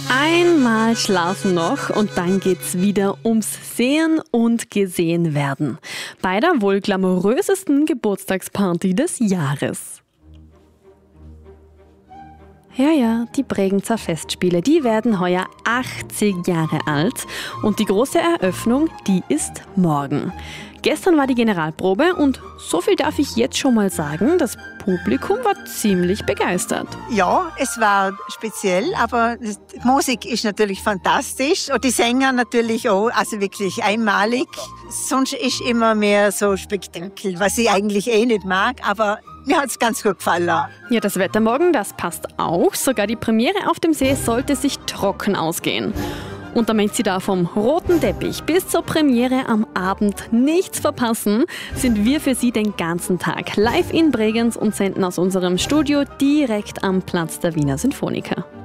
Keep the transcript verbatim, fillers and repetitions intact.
Einmal schlafen noch und dann geht's wieder ums Sehen und Gesehen werden. Bei der wohl glamourösesten Geburtstagsparty des Jahres. Ja, ja, die Bregenzer Festspiele, die werden heuer achtzig Jahre alt und die große Eröffnung, die ist morgen. Gestern war die Generalprobe und so viel darf ich jetzt schon mal sagen, das Publikum war ziemlich begeistert. Ja, es war speziell, aber die Musik ist natürlich fantastisch und die Sänger natürlich auch, also wirklich einmalig. Sonst ist immer mehr so Spektakel, was ich eigentlich eh nicht mag, aber mir hat es ganz gut gefallen. Ja, das Wetter morgen, das passt auch. Sogar die Premiere auf dem See sollte sich trocken ausgehen. Und damit Sie da vom roten Teppich bis zur Premiere am Abend nichts verpassen, sind wir für Sie den ganzen Tag live in Bregenz und senden aus unserem Studio direkt am Platz der Wiener Sinfoniker.